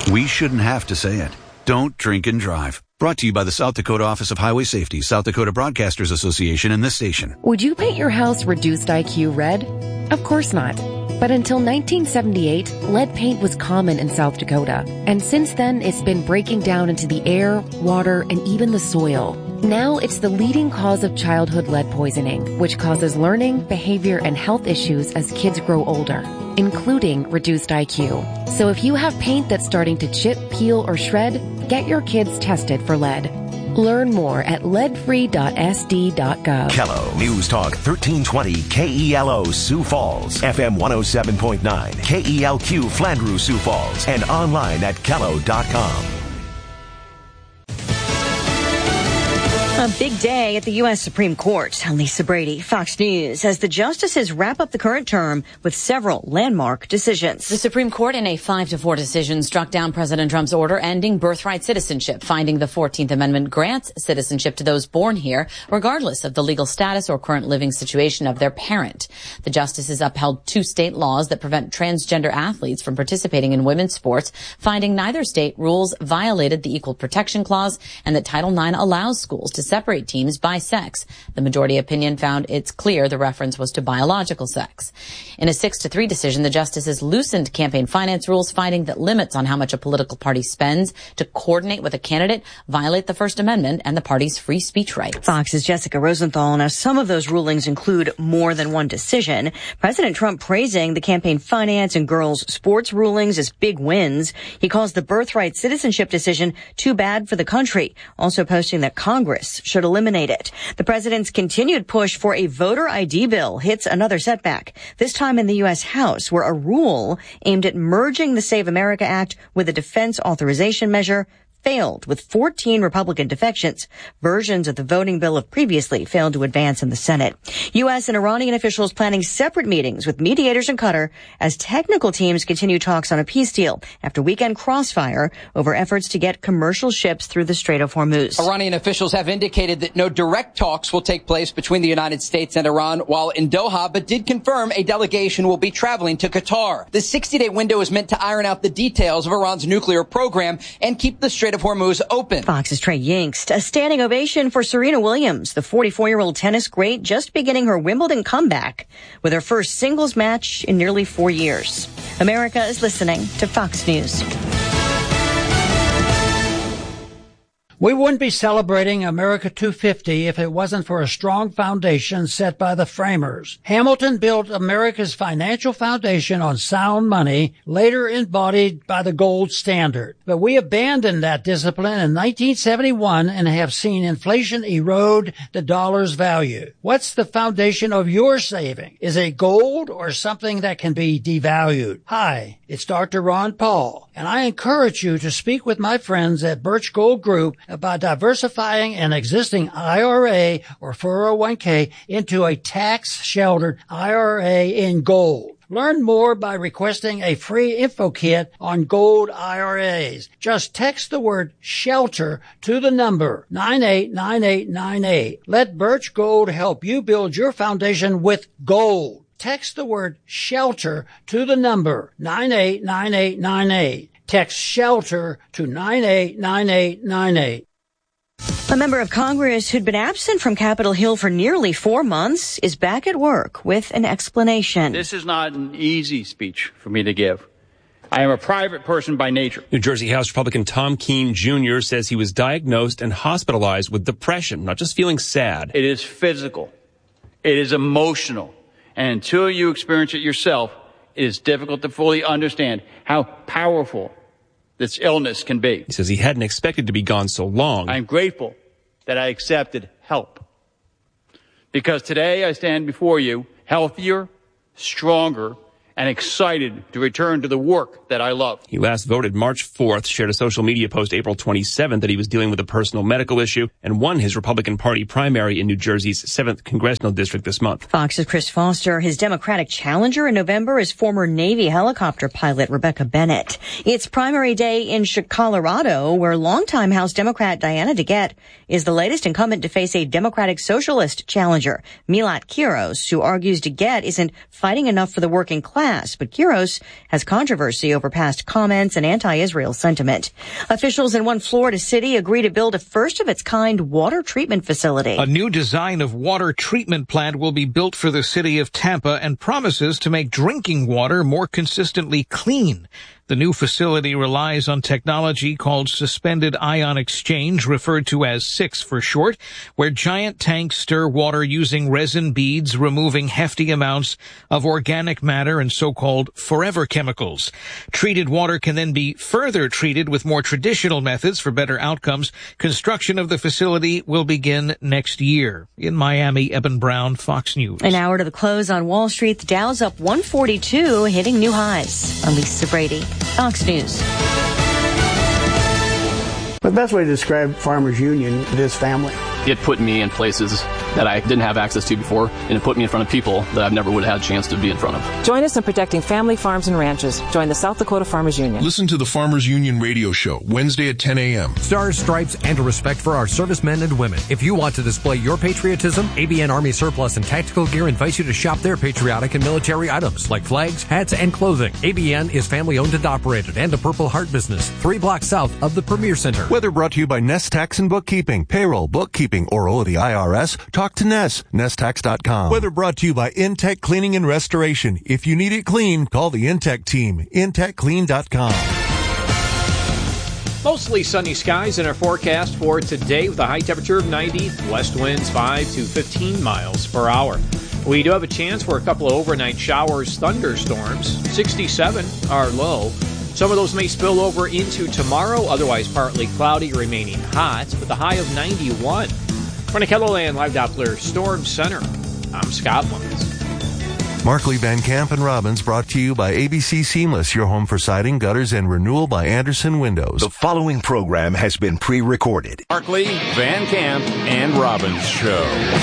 We shouldn't have to say it. Don't drink and drive. Brought to you by the South Dakota Office of Highway Safety, South Dakota Broadcasters Association, and this station. Would you paint your house reduced IQ red? Of course not. But until 1978, lead paint was common in South Dakota. And since then, it's been breaking down into the air, water, and even the soil. Now it's the leading cause of childhood lead poisoning, which causes learning, behavior, and health issues as kids grow older, including reduced IQ. So if you have paint that's starting to chip, peel, or shred, get your kids tested for lead. Learn more at leadfree.sd.gov. KELO News Talk 1320 KELO Sioux Falls, FM 107.9 KELQ Flandreau Sioux Falls, and online at KELO.com. A big day at the U.S. Supreme Court. Lisa Brady, Fox News, as the justices wrap up the current term with several landmark decisions. The Supreme Court, in a 5-4 decision, struck down President Trump's order ending birthright citizenship, finding the 14th Amendment grants citizenship to those born here, regardless of the legal status or current living situation of their parent. The justices upheld 2 state laws that prevent transgender athletes from participating in women's sports, finding neither state rules violated the Equal Protection Clause and that Title IX allows schools to separate teams by sex. The majority opinion found it's clear the reference was to biological sex. In a 6-3 decision, the justices loosened campaign finance rules, finding that limits on how much a political party spends to coordinate with a candidate violate the First Amendment and the party's free speech rights. Fox's Jessica Rosenthal. Now, some of those rulings include more than one decision. President Trump praising the campaign finance and girls' sports rulings as big wins. He calls the birthright citizenship decision too bad for the country, also posting that Congress should eliminate it. The president's continued push for a voter ID bill hits another setback, this time in the U.S. House, where a rule aimed at merging the Save America Act with a defense authorization measure failed with 14 Republican defections. Versions of the voting bill have previously failed to advance in the Senate. U.S. and Iranian officials planning separate meetings with mediators in Qatar as technical teams continue talks on a peace deal after weekend crossfire over efforts to get commercial ships through the Strait of Hormuz. Iranian officials have indicated that no direct talks will take place between the United States and Iran while in Doha, but did confirm a delegation will be traveling to Qatar. The 60-day window is meant to iron out the details of Iran's nuclear program and keep the Strait of Hormuz open. Fox's Trey Yingst. A standing ovation for Serena Williams, the 44-year-old tennis great, just beginning her Wimbledon comeback with her first singles match in nearly 4 years. America is listening to Fox News. We wouldn't be celebrating America 250 if it wasn't for a strong foundation set by the framers. Hamilton built America's financial foundation on sound money, later embodied by the gold standard. But we abandoned that discipline in 1971 and have seen inflation erode the dollar's value. What's the foundation of your saving? Is it gold or something that can be devalued? Hi, it's Dr. Ron Paul, and I encourage you to speak with my friends at Birch Gold Group about diversifying an existing IRA or 401k into a tax-sheltered IRA in gold. Learn more by requesting a free info kit on gold IRAs. Just text the word SHELTER to the number 989898. Let Birch Gold help you build your foundation with gold. Text the word SHELTER to the number 989898. Text SHELTER to 989898. A member of Congress who'd been absent from Capitol Hill for nearly 4 months is back at work with an explanation. This is not an easy speech for me to give. I am a private person by nature. New Jersey House Republican Tom Keene Jr. says he was diagnosed and hospitalized with depression, not just feeling sad. It is physical. It is emotional. And until you experience it yourself, it is difficult to fully understand how powerful this illness can be. He says he hadn't expected to be gone so long. I'm grateful that I accepted help. Because today I stand before you healthier, stronger, and excited to return to the work that I love. He last voted March 4th, shared a social media post April 27th that he was dealing with a personal medical issue, and won his Republican Party primary in New Jersey's 7th congressional district this month. Fox's Chris Foster. His Democratic challenger in November is former Navy helicopter pilot Rebecca Bennett. It's primary day in Colorado, where longtime House Democrat Diana DeGette is the latest incumbent to face a Democratic Socialist challenger, Milat Kiros, who argues DeGette isn't fighting enough for the working class pass, but Quiros has controversy over past comments and anti-Israel sentiment. Officials in one Florida city agree to build a first-of-its-kind water treatment facility. A new design of water treatment plant will be built for the city of Tampa and promises to make drinking water more consistently clean. The new facility relies on technology called suspended ion exchange, referred to as SIX for short, where giant tanks stir water using resin beads, removing hefty amounts of organic matter and so-called forever chemicals. Treated water can then be further treated with more traditional methods for better outcomes. Construction of the facility will begin next year. In Miami, Eben Brown, Fox News. An hour to the close on Wall Street, the Dow's up 142, hitting new highs. I'm Lisa Brady, Fox News. The best way to describe Farmers Union is family. It put me in places that I didn't have access to before, and it put me in front of people that I never would have had a chance to be in front of. Join us in protecting family farms and ranches. Join the South Dakota Farmers Union. Listen to the Farmers Union radio show, Wednesday at 10 a.m. Stars, stripes, and a respect for our servicemen and women. If you want to display your patriotism, ABN Army Surplus and Tactical Gear invites you to shop their patriotic and military items like flags, hats, and clothing. ABN is family-owned and operated and a Purple Heart business, 3 blocks south of the Premier Center. Weather brought to you by Nest Tax and Bookkeeping. Payroll, bookkeeping, or owe the IRS? Talk to Ness. NestTax.com. Weather brought to you by Intech Cleaning and Restoration. If you need it clean, call the Intech team. IntechClean.com. Mostly sunny skies in our forecast for today with a high temperature of 90, west winds 5 to 15 miles per hour. We do have a chance for a couple of overnight showers, thunderstorms. 67 our low. Some of those may spill over into tomorrow, otherwise partly cloudy, remaining hot, with a high of 91. From the KELOLAND Live Doppler Storm Center, I'm Scott Lutz. Markley, Van Camp, and Robbins brought to you by ABC Seamless, your home for siding, gutters, and renewal by Anderson Windows. The following program has been pre-recorded. Markley, Van Camp, and Robbins Show.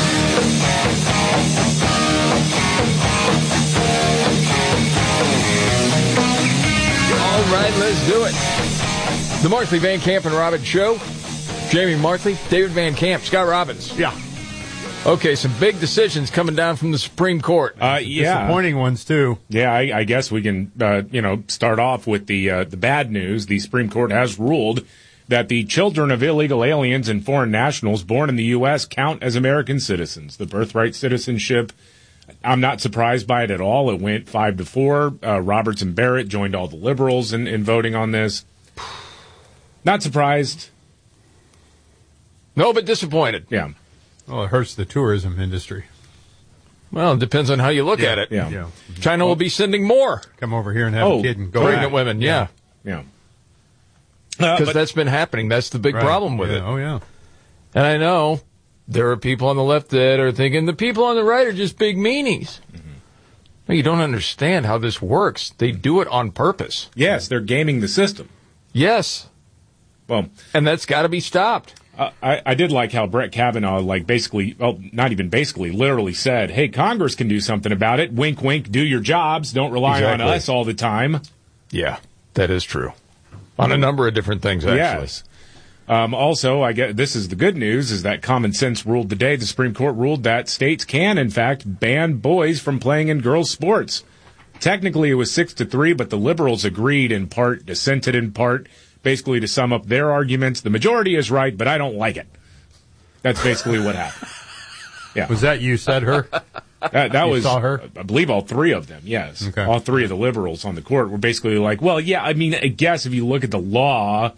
All right, let's do it. The Markley, Van Camp, and Robbins Show. Jamie Markley, David Van Camp, Scott Robbins. Yeah. Okay, some big decisions coming down from the Supreme Court. Yeah. Disappointing ones, too. Yeah, I guess we can, start off with the bad news. The Supreme Court has ruled that the children of illegal aliens and foreign nationals born in the U.S. count as American citizens. The birthright citizenship, I'm not surprised by it at all. It went 5-4. Roberts and Barrett joined all the liberals in voting on this. Not surprised. No, but disappointed. Yeah. Well, it hurts the tourism industry. Well, it depends on how you look at it. Yeah. China will be sending more. Come over here and have a kid and go pregnant women, yeah. Because that's been happening. That's the big problem with it. Oh, yeah. And I know there are people on the left that are thinking the people on the right are just big meanies. Mm-hmm. No, you don't understand how this works. They do it on purpose. Yes, they're gaming the system. Yes. Well, and that's got to be stopped. I did like how Brett Kavanaugh, literally said, hey, Congress can do something about it. Wink, wink, do your jobs. Don't rely on us all the time. Yeah, that is true. On a number of different things, actually. Yes. Also, I guess this is the good news, is that common sense ruled today. The Supreme Court ruled that states can, in fact, ban boys from playing in girls' sports. Technically, it was 6-3, but the liberals agreed in part, dissented in part. Basically, to sum up their arguments, the majority is right, but I don't like it. That's basically what happened. Yeah. Was that you said her? That you was, saw her? I believe, all three of them, yes. Okay. All three of the liberals on the court were basically like, well, yeah, I mean, I guess if you look at the law,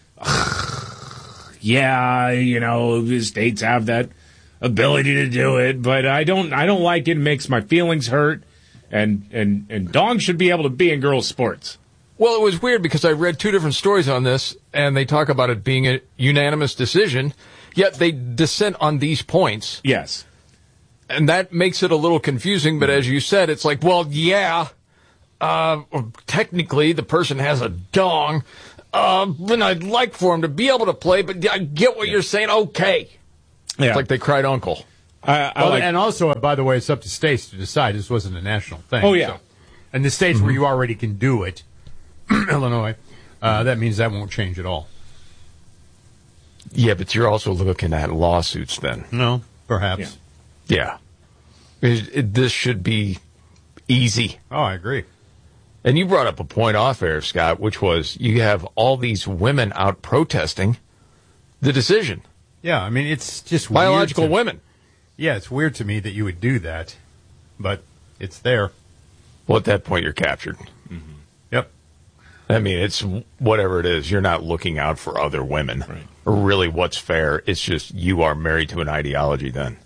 states have that ability to do it, but I don't like it. It makes my feelings hurt, and dogs should be able to be in girls' sports. Well, it was weird because I read 2 different stories on this, and they talk about it being a unanimous decision, yet they dissent on these points. Yes. And that makes it a little confusing, but as you said, it's like, well, yeah, technically the person has a dong, and I'd like for him to be able to play, but I get what you're saying, okay. Yeah. It's like they cried uncle. And also, by the way, it's up to states to decide. This wasn't a national thing. Oh, yeah. So. And the states where you already can do it, Illinois, that means that won't change at all. Yeah, but you're also looking at lawsuits then. No, perhaps. Yeah. This should be easy. Oh, I agree. And you brought up a point off air, Scott, which was you have all these women out protesting the decision. Yeah, I mean, it's just biological women. Yeah, it's weird to me that you would do that, but it's there. Well, at that point, you're captured. Mm-hmm. Yep. I mean, it's whatever it is. You're not looking out for other women. Right. Or really what's fair. It's just you are married to an ideology then.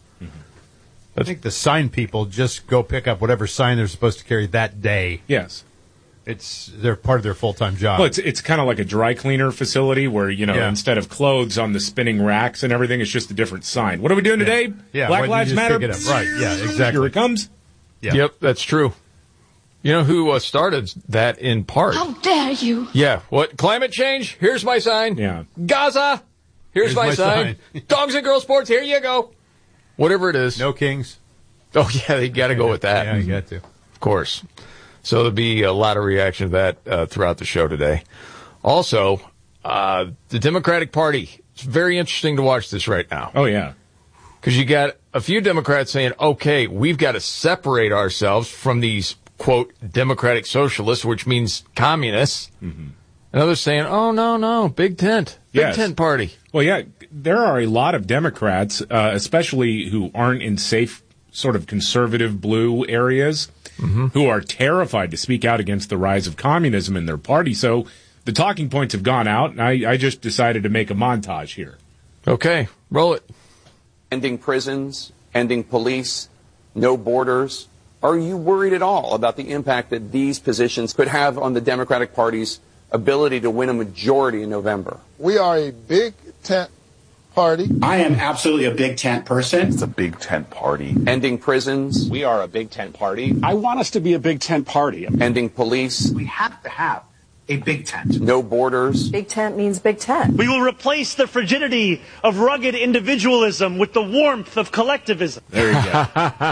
I think the sign people just go pick up whatever sign they're supposed to carry that day. Yes. They're part of their full-time job. Well, it's kind of like a dry cleaner facility where, instead of clothes on the spinning racks and everything, it's just a different sign. What are we doing today? Yeah. Black Lives Matter? Pick it up. Right, yeah, exactly. Here it comes. Yeah. Yep, that's true. You know who started that in part? How dare you? Yeah. What? Climate change? Here's my sign. Yeah. Gaza? Here's my sign. Dogs and girls sports? Here you go. Whatever it is. No kings. Oh, yeah, they got to go with that. Yeah, you got to. Of course. So there'll be a lot of reaction to that throughout the show today. Also, the Democratic Party. It's very interesting to watch this right now. Oh, yeah. Because you got a few Democrats saying, okay, we've got to separate ourselves from these, quote, democratic socialists, which means communists. Mm-hmm. And others saying, oh, no, big tent. Big tent party. Well, yeah, there are a lot of Democrats, especially who aren't in safe sort of conservative blue areas, who are terrified to speak out against the rise of communism in their party. So the talking points have gone out, and I just decided to make a montage here. Okay, roll it. Ending prisons, ending police, no borders. Are you worried at all about the impact that these positions could have on the Democratic Party's ability to win a majority in November? We are a big tent party. I am absolutely a big tent person. It's a big tent party. Ending prisons. We are a big tent party. I want us to be a big tent party. Ending police. We have to have a big tent. No borders. Big tent means big tent. We will replace the frigidity of rugged individualism with the warmth of collectivism. There you go.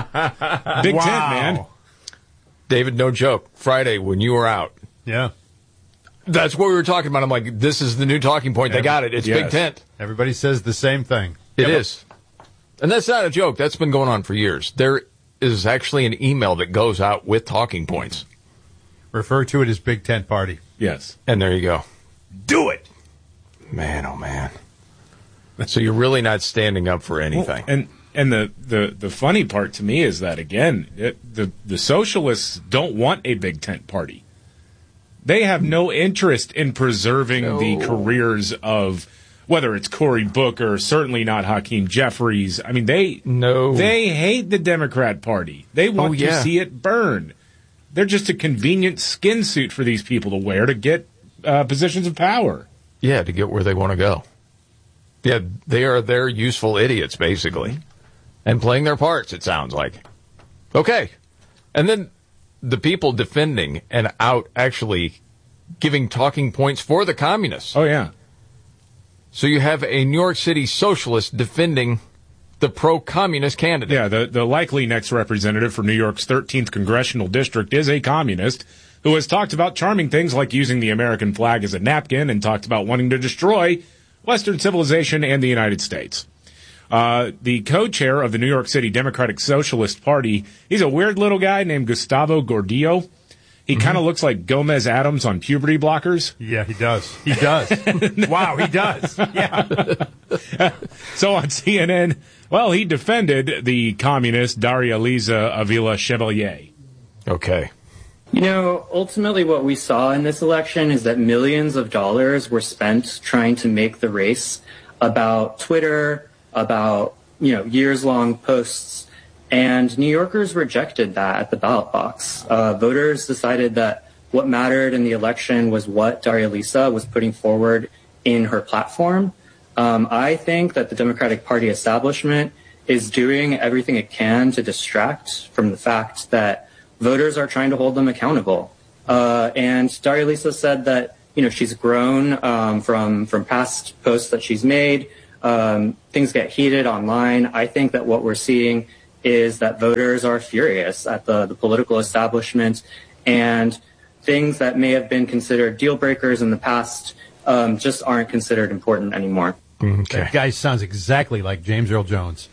Big tent, man. David, no joke. Friday, when you were out. Yeah. That's what we were talking about. I'm like, this is the new talking point. They got it. It's big tent. Everybody says the same thing. It is. And that's not a joke. That's been going on for years. There is actually an email that goes out with talking points. Refer to it as big tent party. Yes. And there you go. Do it. Man, oh man. So you're really not standing up for anything. Well, and the funny part to me is that, again, the socialists don't want a big tent party. They have no interest in preserving the careers of, whether it's Cory Booker, certainly not Hakeem Jeffries. I mean, they hate the Democrat Party. They want to see it burn. They're just a convenient skin suit for these people to wear to get positions of power. Yeah, to get where they want to go. Yeah, they are their useful idiots, basically. And playing their parts, it sounds like. Okay. And then the people defending and out actually giving talking points for the communists. Oh, yeah. So you have a New York City socialist defending the pro-communist candidate. Yeah, the likely next representative for New York's 13th congressional district is a communist who has talked about charming things like using the American flag as a napkin and talked about wanting to destroy Western civilization and the United States. The co-chair of the New York City Democratic Socialist Party, he's a weird little guy named Gustavo Gordillo. He kind of looks like Gomez Adams on puberty blockers. Yeah, he does. He does. Wow, he does. Yeah. So on CNN, well, he defended the communist Daria Liza Avila Chevalier. Okay. You know, ultimately what we saw in this election is that millions of dollars were spent trying to make the race about Twitter, about, years-long posts. And New Yorkers rejected that at the ballot box. Voters decided that what mattered in the election was what Daria Lisa was putting forward in her platform. I think that the Democratic Party establishment is doing everything it can to distract from the fact that voters are trying to hold them accountable. And Daria Lisa said that, she's grown from past posts that she's made. Things get heated online. I think that what we're seeing is that voters are furious at the political establishment, and things that may have been considered deal breakers in the past just aren't considered important anymore. Okay. That guy sounds exactly like James Earl Jones.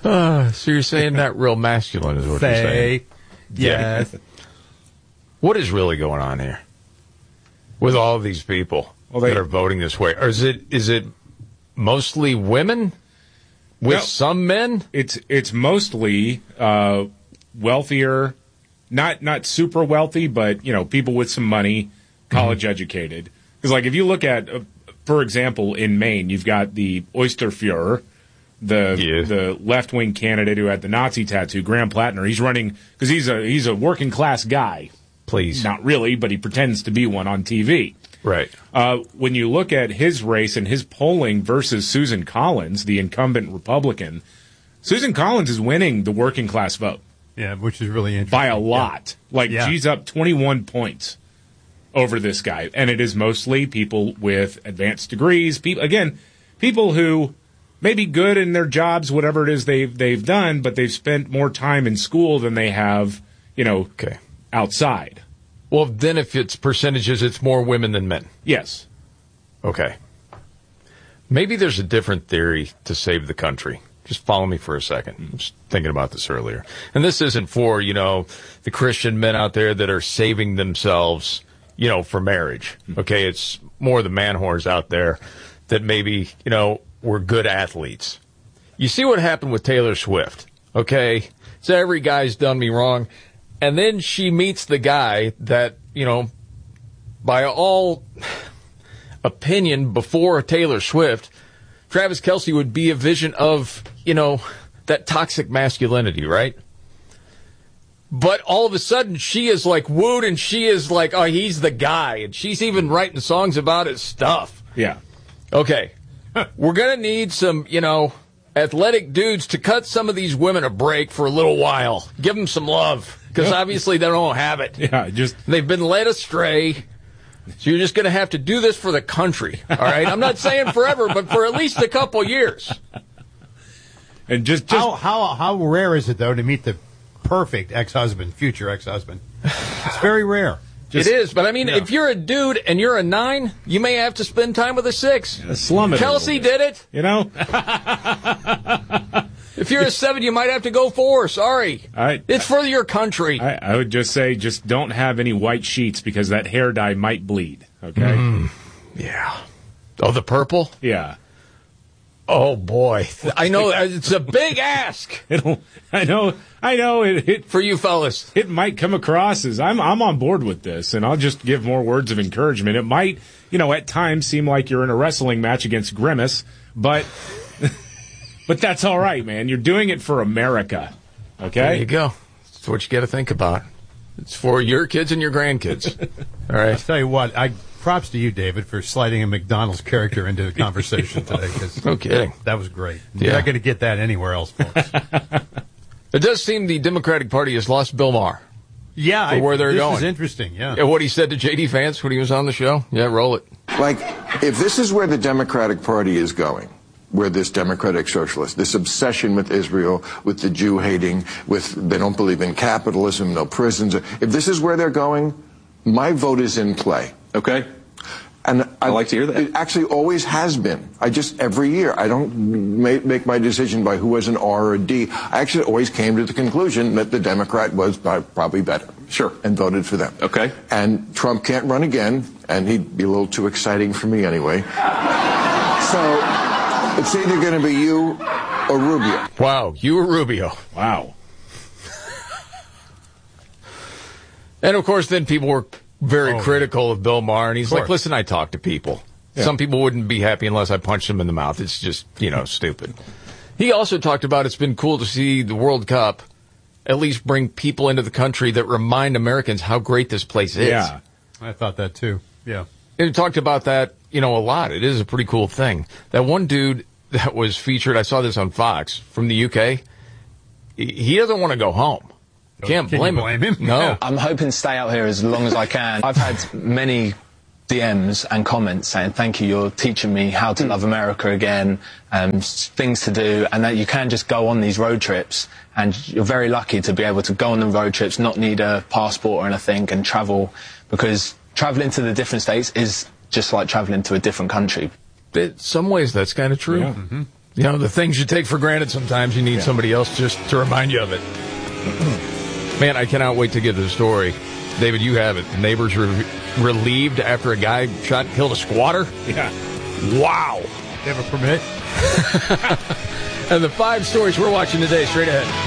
So you're saying not real masculine is what you're saying? Yes. Yeah. What is really going on here with all of these people that are voting this way? Or is it mostly women with some men? It's mostly wealthier, not super wealthy, but people with some money, college educated. Because like if you look at, for example, in Maine, you've got the Oysterfuhrer, the left wing candidate who had the Nazi tattoo, Graham Plattner. He's running because he's a working class guy. Please, not really, but he pretends to be one on TV. Right. When you look at his race and his polling versus Susan Collins, the incumbent Republican, Susan Collins is winning the working class vote. Yeah, which is really interesting. By a lot. She's up 21 points over this guy. And it is mostly people with advanced degrees. People who may be good in their jobs, whatever it is they've done, but they've spent more time in school than they have, outside. Well, then if it's percentages, it's more women than men. Yes. Okay. Maybe there's a different theory to save the country. Just follow me for a second. I was thinking about this earlier. And this isn't for, the Christian men out there that are saving themselves, for marriage. Okay, it's more the man whores out there that maybe, were good athletes. You see what happened with Taylor Swift, okay? So every guy's done me wrong. And then she meets the guy that, by all opinion before Taylor Swift, Travis Kelce would be a vision of, that toxic masculinity, right? But all of a sudden, she is like wooed and she is like, oh, he's the guy. And she's even writing songs about his stuff. Yeah. Okay. We're going to need some, athletic dudes to cut some of these women a break for a little while. Give them some love. Because obviously they don't have it. Yeah, they've been led astray. So you're just going to have to do this for the country. All right? I'm not saying forever, but for at least a couple years. And just how rare is it, though, to meet the perfect ex-husband, future ex-husband? It's very rare. It is, but if you're a dude and you're a 9, you may have to spend time with a 6. Slum it. Kelsey did it. If you're a 7, you might have to go 4. Sorry. It's for your country. I would just say, just don't have any white sheets because that hair dye might bleed. Okay? Yeah. Oh, the purple? Yeah. Oh, boy. I know. It's a big ask. I know. It for you fellas. It might come across as I'm on board with this, and I'll just give more words of encouragement. It might, at times seem like you're in a wrestling match against Grimace, but that's all right, man. You're doing it for America. Okay? There you go. That's what you got to think about. It's for your kids and your grandkids. All right. I'll tell you what, props to you, David, for sliding a McDonald's character into the conversation today. No kidding. That was great. Yeah. You're not going to get that anywhere else, folks. It does seem the Democratic Party has lost Bill Maher. Yeah. For where they're going. This is interesting, yeah. And what he said to J.D. Vance when he was on the show? Yeah, roll it. If this is where the Democratic Party is going, where this democratic socialist, this obsession with Israel, with the Jew hating, they don't believe in capitalism, no prisons. If this is where they're going, my vote is in play. Okay. And I like to hear that. It actually always has been. Every year, I don't make my decision by who was an R or a D. I actually always came to the conclusion that the Democrat was probably better. Sure. And voted for them. Okay. And Trump can't run again, and he'd be a little too exciting for me anyway. So it's either going to be you or Rubio. Wow, you or Rubio. Wow. And, of course, then people were very critical of Bill Maher, and he's like, listen, I talk to people. Yeah. Some people wouldn't be happy unless I punched them in the mouth. It's just, stupid. He also talked about it's been cool to see the World Cup at least bring people into the country that remind Americans how great this place is. Yeah, I thought that too. Yeah. And he talked about that, a lot. It is a pretty cool thing. That one dude that was featured, I saw this on Fox, from the UK, he doesn't want to go home. Can't blame him. No. Yeah. I'm hoping to stay out here as long as I can. I've had many DMs and comments saying, thank you, you're teaching me how to love America again, things to do, and that you can just go on these road trips, and you're very lucky to be able to go on the road trips, not need a passport or anything, and travel, because traveling to the different states is just like traveling to a different country. In some ways, that's kind of true. Yeah. Mm-hmm. You know, the things you take for granted sometimes you need somebody else just to remind you of it. Man, I cannot wait to get to the story. David, you have it. The neighbors relieved after a guy shot and killed a squatter? Yeah. Wow. They have a permit? And the 5 stories we're watching today, straight ahead.